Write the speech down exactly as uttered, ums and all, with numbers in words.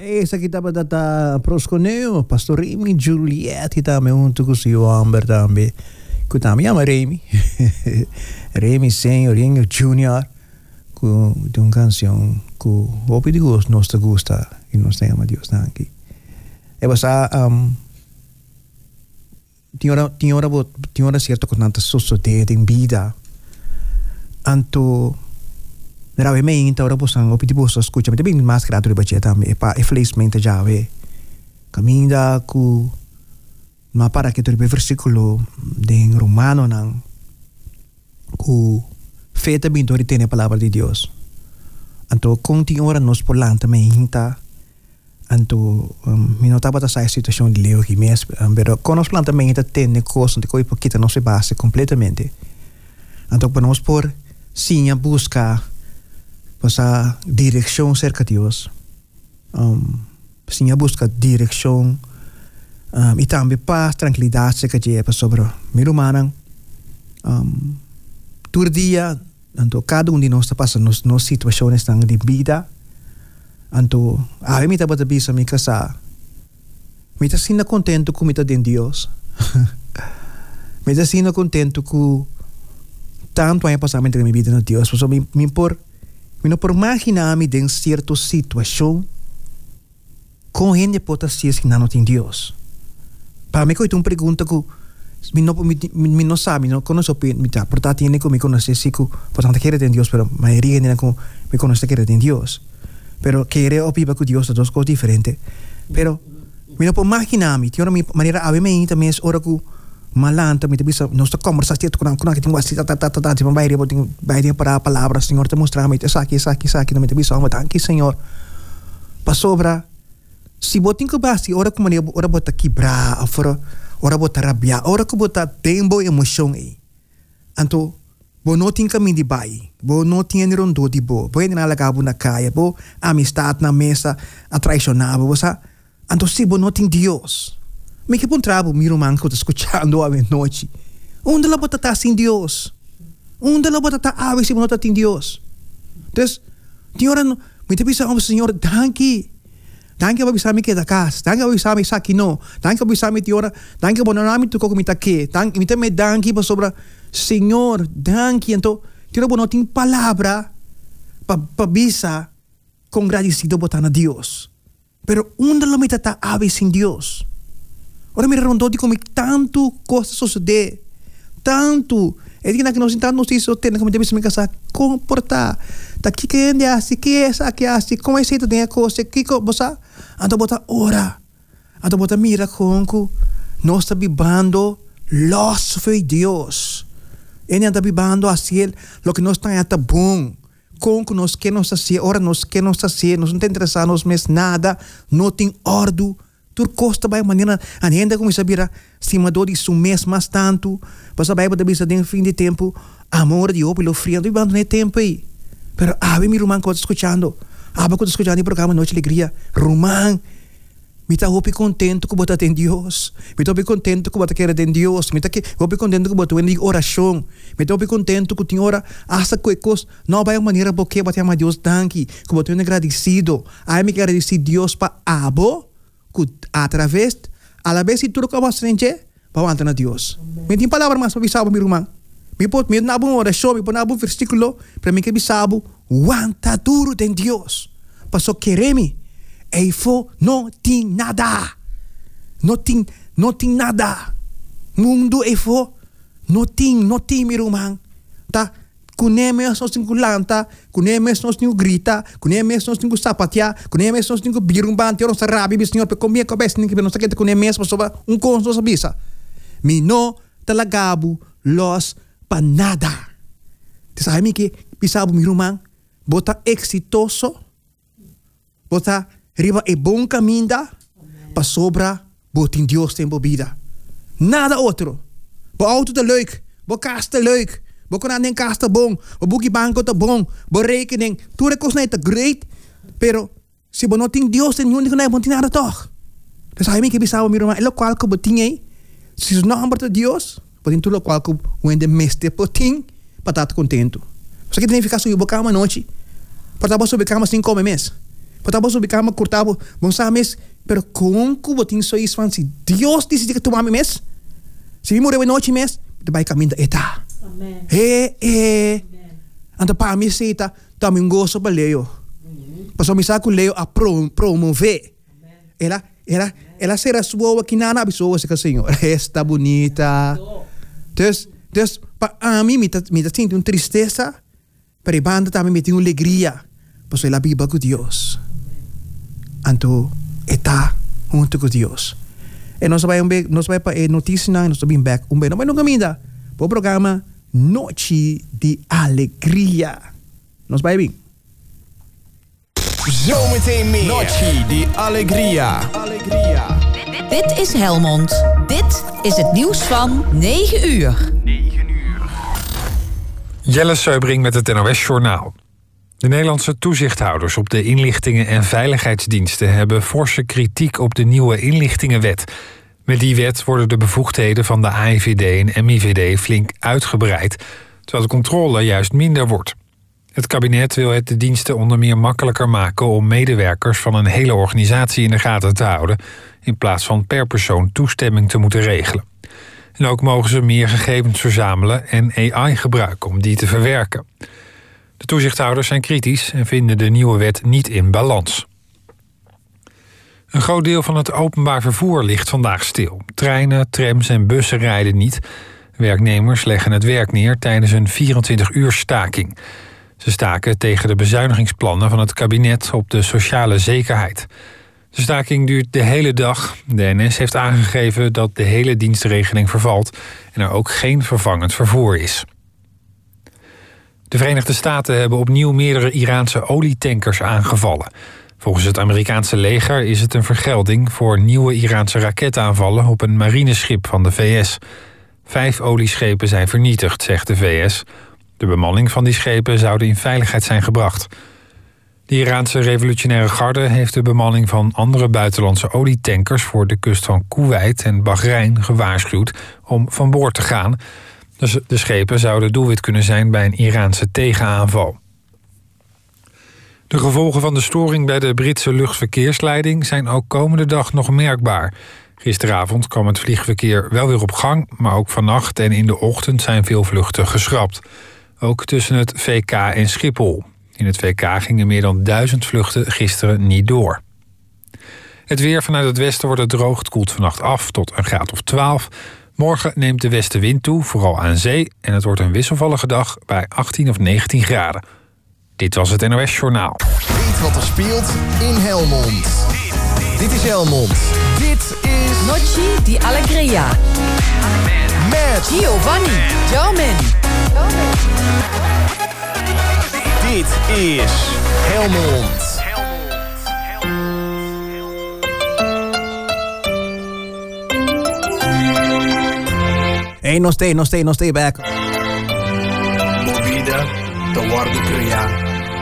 Esa kita pa tata prosconeo, pastor Remy Juliet, kita me un tuku si Amber tambe. Kuta mi ama Remy. Remy Senior, Remy Junior. Ku de un canción ku hopi di gust nos te gusta y nos te ama Dios danki. E basa um tinha tinha ora tinha ora certo con tanta sociedade in vida. Anto Veramente ora possiamo più posso ascoltare mi maschera tu ribaceta e pa e felizmente già ve cammina cu ma para che tu ribe versículo in romano nan cu feta bin tu ritene palavra di Dios anto continua nos polanta me hinta anto um, mi notava da sai situazione di leo che mes però con nos planta me hinta tenne cosa di coi poquita non si base completamente anto per nos por signa busca esa dirección cerca de Dios. Um, si ya busca dirección um, y también paz, tranquilidad cerca de Dios sobre mi humana. Um, todo día, tanto cada uno de nosotros está pasando nos situaciones de vida. Anto, a mí me está para bisa mi casa. Me está siendo contento con mi de Dios. Me está siendo contento con tanto hay pasado en mi vida en Dios. Por eso me, me por Me não por imaginar-me em certa situação com gente pode ser que não tem Deus. Para mim, eu uma pergunta que me não me não sabe, não conheço me tá, portanto, nem como me conhece se que portanto querer tem Deus, pero a maioria nem como me conhece querer tem Deus. Pero querer opiba com Deus é duas coisas diferentes. Pero me não por imaginar-me, de uma maneira a mim também é hora que malanta me bisa nossa conversa tiet kuna kuna que assim tá tá tá tá tipo vai reboting vai ir para a palavra Senhor te mostrar me isso aqui isso aqui isso aqui não me bisa uma tanque Senhor para sobra se botin que basti ora como ne ora bota quebrar fora ora bota rabia ora que bota tempo emoção aí anto bo não tem caminho de bai bo não tem rondo de bo bo ainda na cabo na caia bo amistad na mesa a traicionar bo sa anto se bo não tem Deus. Me que trabo miro man que eu tô escutando a noite. Onde ela bota tá sem Deus? Onde ela bota tá ave se não tá tem Deus? Então, tem hora me te bisa o Senhor, danke. Danke para bisa me que da casa. Danke para bisa me aqui não. Danke para bisa me te hora. Danke para não me tu como me tá que. Danke me te me danke para sobra Senhor, danke. Então, tira bom não tem palavra para para bisa com agradecido botar na Deus. Pero onde ela me tá ave sem Deus? Ora me rondou de como tanto coisa suceder, tanto é que nós sentamos nos isso tem como deve se me casar comportar, tá aqui que ande assim que é essa que assim como é isso tem a coisa que co você anda botar ora, anda botar mira com nós está bibando los foi Deus, ele anda bibando assim lo que nós está até bom, com que nós que nós assim ora nós que nós assim nós não tem interessado nos mes nada, não tem ordem tur costa vai maneira a gente como sabia cima do de mês mais tanto passa vai para bisa de fim de tempo amor de opilo frio e bando nem tempo aí pero a ver mi rumán que escuchando a ver que escuchando o programa Noite Alegria rumán me tá hopi contento que bota em Deus me tá hopi contento que bota querer em Deus me tá que hopi contento que bota em oração me tá hopi contento que tem hora essa coisa não vai maneira porque bota a Deus danke que bota em agradecido ai me quero agradecer Deus para abo através a la vez si tu lo que vas a hacer para entrar a Dios. Me tem palavra mais para bisabo meu irmão. Me pode me na boa oração, me pode na boa versículo para mim que bisabo aguanta duro em Deus. Passou querer-me e foi não tem nada. Não tem não tem nada. Mundo e foi não tem não tem meu irmão. Tá Kunemes nos tingu lanta, kunemes nos tingu grita, kunemes nos tingu sapatia, kunemes nos tingu birumban, tiro sa rabi bis senhor pe comia cabeça ninguém não sabe que kunemes pasoba um conso sa bisa. Mi no talagabo los panada. Te sabe que bisabo mi rumang bota exitoso, bota riba e bom caminho, pa sobra bota in Dios tempo vida. Nada outro. Bo auto te leuk, bo kasta leuk. Bo kon aan kasta bom, bo buki banco te bom, bo rekening, tuure kost niet te great, pero si bo noting Dios en yun na bontin nada toch. Dus hij me que bisabo mi rumang, lo cual ko boting eh. Si no hambre de Dios, botin tu lo cual ko wende meste boting, patata contento. Você que tem que ficar subindo boca uma noite. Para estar subindo cama sem comer mês. Potabo so bicama cortabo, bon sames, pero con cubo tin so is van si Dios dice que tu mami mes. Si mi mure noche mes, de bai caminda eta. Amen. Eh eh. Anta pa mi seta, tam un gozo pa leo. Paso mi sa ku leo a pro promover. Ela ela ela será sua que nana abençoa esse Senhor. Esta bonita. Dus dus pa a mim me me sinto uma tristeza, pero banda também me tem uma alegria. Paso ela biba com Deus. Anto está junto com Deus. E nós vai um be nós vai para notícia na nós bem back um be não vai no caminho. Pro programa Noche de Alegria. Nós vai bem. Zometeen meer. Noche de Alegria. Alegria. Dit is Helmond. Dit is het nieuws van negen uur. negen uur. Jelle Seubring met het N O S-journaal. De Nederlandse toezichthouders op de inlichtingen- en veiligheidsdiensten hebben forse kritiek op de nieuwe inlichtingenwet. Met die wet worden de bevoegdheden van de A I V D en M I V D flink uitgebreid, terwijl de controle juist minder wordt. Het kabinet wil het de diensten onder meer makkelijker maken om medewerkers van een hele organisatie in de gaten te houden, in plaats van per persoon toestemming te moeten regelen. En ook mogen ze meer gegevens verzamelen en A I gebruiken om die te verwerken. De toezichthouders zijn kritisch en vinden de nieuwe wet niet in balans. Een groot deel van het openbaar vervoer ligt vandaag stil. Treinen, trams en bussen rijden niet. Werknemers leggen het werk neer tijdens een vierentwintig uur staking. Ze staken tegen de bezuinigingsplannen van het kabinet op de sociale zekerheid. De staking duurt de hele dag. De N S heeft aangegeven dat de hele dienstregeling vervalt en er ook geen vervangend vervoer is. De Verenigde Staten hebben opnieuw meerdere Iraanse olietankers aangevallen. Volgens het Amerikaanse leger is het een vergelding voor nieuwe Iraanse raketaanvallen op een marineschip van de V S. Vijf olieschepen zijn vernietigd, zegt de V S. De bemanning van die schepen zouden in veiligheid zijn gebracht. De Iraanse revolutionaire garde heeft de bemanning van andere buitenlandse olietankers voor de kust van Koeweit en Bahrein gewaarschuwd om van boord te gaan. Dus de schepen zouden doelwit kunnen zijn bij een Iraanse tegenaanval. De gevolgen van de storing bij de Britse luchtverkeersleiding zijn ook komende dag nog merkbaar. Gisteravond kwam het vliegverkeer wel weer op gang, maar ook vannacht en in de ochtend zijn veel vluchten geschrapt. Ook tussen het V K en Schiphol. In het V K gingen meer dan duizend vluchten gisteren niet door. Het weer vanuit het westen wordt het droog. Het koelt vannacht af tot een graad of twaalf. Morgen neemt de westenwind toe, vooral aan zee. En het wordt een wisselvallige dag bij achttien of negentien graden. Dit was het N O S-journaal. Weet wat er speelt in Helmond. Dit is Helmond. Dit is Noche di Alegria. met Giovanni, Jomin. Dit is Helmond. Hey, no stay, no stay, no stay back. Movida, te guardo criar.